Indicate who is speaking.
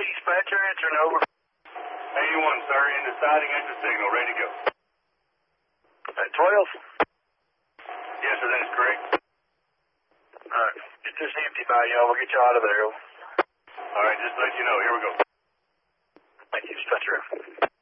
Speaker 1: dispatcher answering over.
Speaker 2: 81, sir, in the siding exit signal, ready to go.
Speaker 1: 12?
Speaker 2: Yes, sir, that is correct.
Speaker 1: Alright, get this empty by y'all. We'll get you out of there.
Speaker 2: All right, just to let you know, here we go.
Speaker 1: Thank you, dispatcher.